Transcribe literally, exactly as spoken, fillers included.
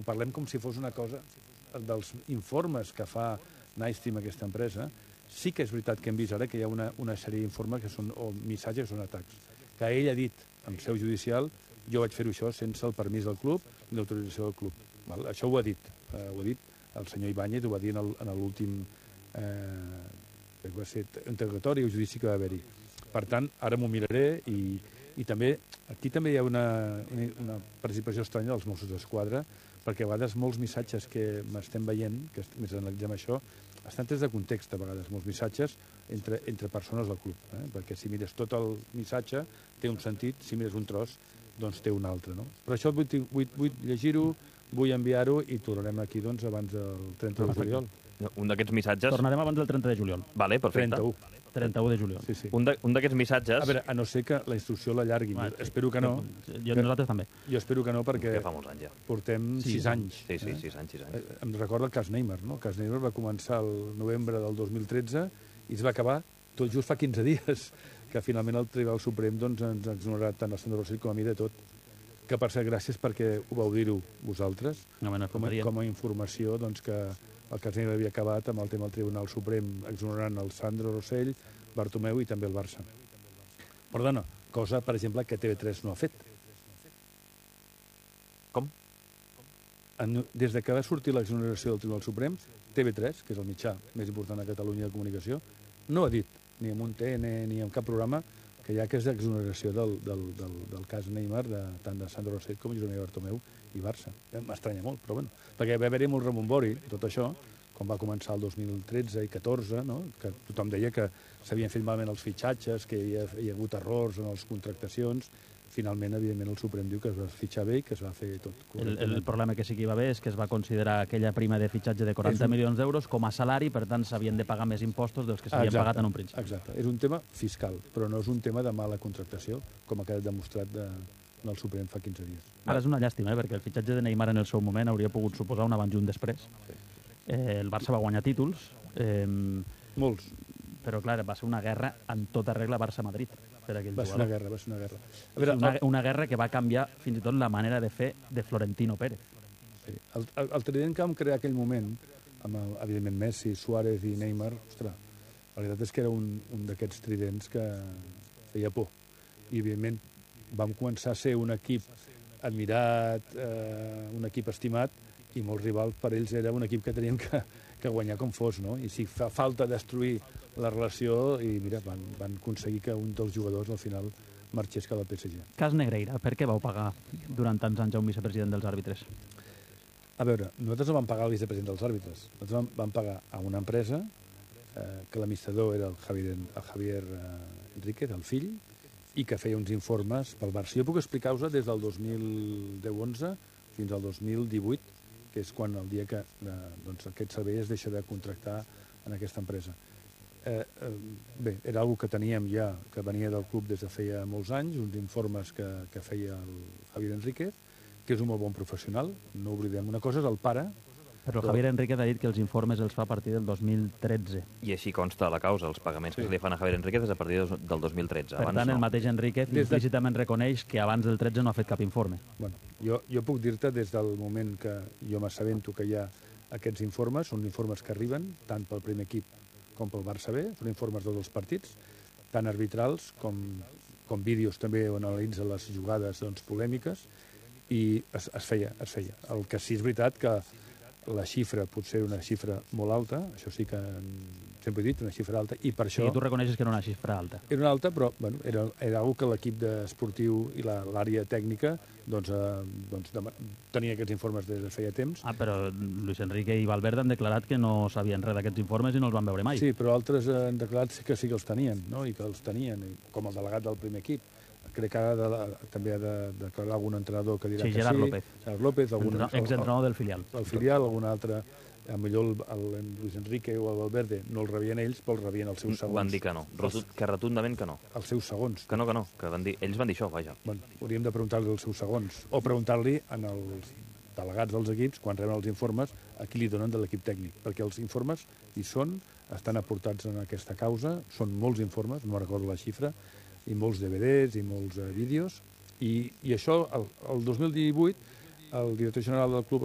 ho parlem com si fos una cosa dels informes que fa Nystream, aquesta empresa. Sí que és veritat que hem vist ara que hi ha una, una sèrie d'informes que són, o missatges que són atacs, que ell ha dit en seu judicial, jo vaig fer-ho això sense el permís del club i l'autorització del club. Val? Això ho ha dit, eh, ho ha dit el senyor Ibáñez, ho va dir en, el, en l'últim eh, que va ser interrogatori o judici que va haver-hi. Per tant, ara m'ho miraré i, i també, aquí també hi ha una, una, una participació estranya dels Mossos d'Esquadra, perquè a vegades molts missatges que m'estem veient, que més analitzem això, estan trets de context, a vegades, molts missatges entre, entre persones del club. Eh? Perquè si mires tot el missatge, té un sentit, si mires un tros, doncs té un altre. No? Per això vull, vull, vull llegir-ho, vull enviar-ho i tornarem aquí doncs, abans del trenta de juliol. Un d'aquests missatges... Tornarem abans del trenta de juliol. Vale, perfecte. trenta-u. trenta-u de juliol. Sí, sí. Un d'aquests missatges... A veure, a no ser que la instrucció l'allargui. Bueno, espero que no. Jo, nosaltres també. Jo espero que no, perquè Que fa molts anys ja. portem Sí, sis anys. Sí, sí, eh? sis anys, sis anys. Eh, Em recorda el cas Neymar, no? El cas Neymar va començar el novembre del dos mil tretze i es va acabar tot just fa quinze dies, que finalment el Tribunal Suprem doncs, ens ha exonerat tant el Sandro Rosell com a mi de tot. Que per cert, gràcies perquè ho vau dir-ho vosaltres, No, bueno, com, a, com a informació doncs, que el cas Neymar havia acabat amb el tema del Tribunal Suprem exonerant el Sandro Rosell, Bartomeu i també el Barça. Perdona, cosa, per exemple, que T V tres no ha fet. Com? En, des de que va sortir l'exoneració del Tribunal Suprem, T V tres, que és el mitjà més important a Catalunya de comunicació, no ha dit, ni en un T N ni en cap programa, que hi ha aquesta exoneració del, del, del, del cas Neymar, de, tant de Sandro Rosell com Josep Bartomeu i Barça. M'estranya molt, però bueno, perquè va haver-hi molt rebombori, tot això, quan va començar el dos mil tretze i catorze, no? Que tothom deia que s'havien fet malament els fitxatges, que hi havia, hi ha hagut errors en les contractacions. Finalment, evidentment, el Suprem diu que es va fitxar bé i que es va fer tot correctament. El, el problema que sí que hi va haver és que es va considerar aquella prima de fitxatge de quaranta un... milions d'euros com a salari, per tant s'havien de pagar més impostos dels que s'havien pagat en un principi. Exacte, és un tema fiscal, però no és un tema de mala contractació, com ha quedat demostrat de, en el Suprem fa quinze dies. Ara és una llàstima, eh, perquè el fitxatge de Neymar en el seu moment hauria pogut suposar un abans i un després. Eh, el Barça va guanyar títols, eh, Molts. però clar, va ser una guerra en tota regla Barça-Madrid per aquell Va ser jugador. una guerra, va ser una guerra. A veure, una, una guerra que va canviar fins i tot la manera de fer de Florentino Pérez. sí, el, el, el trident que vam crear aquell moment, amb el, evidentment Messi, Suárez i Neymar, ostres, la veritat és que era un, un d'aquests tridents que feia por. I evidentment vam començar a ser un equip admirat, eh, un equip estimat, i molts rivals per ells era un equip que teníem que, que guanyar com fos, no? I si fa falta destruir la relació, i mira, van, van aconseguir que un dels jugadors al final marxés cap al P S G. Cas Negreira, per què vau pagar durant tants anys a un vicepresident dels àrbitres? A veure, nosaltres no vam pagar el vicepresident dels àrbitres. Nosaltres vam, vam pagar a una empresa eh, que l'administrador era el Javier, el Javier eh, Enríquez, el fill, i que feia uns informes pel Barça. Jo puc explicar-vos des del dos mil deu onze fins al dos mil divuit, que és quan el dia que eh, doncs aquest servei es deixa de contractar en aquesta empresa. Eh, eh, bé, era una que teníem ja, que venia del club des de feia molts anys, uns informes que, que feia el Javier Enríquez, que és un molt bon professional, no oblidem. Una cosa és el pare... Però el Javier Enríquez ha dit que els informes els fa a partir del dos mil tretze. I així consta a la causa, els pagaments sí. que se li fan a Javier Enríquez és a partir del dos mil tretze. Per abans tant, no. el mateix Enríquez Des de- implícitament reconeix que abans del tretze no ha fet cap informe. Bueno, jo, jo puc dir-te des del moment que jo m'assabento que hi ha aquests informes, són informes que arriben tant pel primer equip com pel Barça B, són informes de tots els partits, tant arbitrals com, com vídeos també on analitza les jugades doncs, polèmiques, i es, es feia, es feia. El que sí és veritat que la xifra pot ser una xifra molt alta, això sí que sempre he dit, una xifra alta, i per això... I tu reconeixes que era una xifra alta. Era una alta, però bueno, era, era una que l'equip esportiu i l'àrea tècnica doncs, eh, doncs, tenia aquests informes des de feia temps. Ah, però Luis Enrique i Valverde han declarat que no sabien res d'aquests informes i no els van veure mai. Sí, però altres han declarat que sí que els tenien, no? I que els tenien, com el delegat del primer equip. Crec que ha de, també ha de declarar algun entrenador que dirà Sí, que Gerard sí. López. Gerard López. Algun, exentrenador del filial. El filial, algun altre, a millor el, el, el Luis Enrique o el Valverde no el rebien ells, però el rebien els seus segons. Van dir que no, Rotund, que rotundament que no. Els seus segons. Que no, que no, que van dir, ells van dir això, vaja. Bueno, hauríem de preguntar-li els seus segons, o preguntar-li en els delegats dels equips, quan reben els informes, a qui li donen de l'equip tècnic, perquè els informes hi són, estan aportats en aquesta causa, són molts informes, no recordo la xifra, i molts D V Ds i molts eh, vídeos, i, i això, el, el dos mil divuit, el director general del club